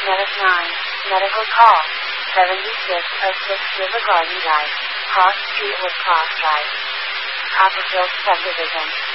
Medic 9, medical call, 7606 River Garden Drive, Cross Street with Cross Drive, Copperfield Subdivision.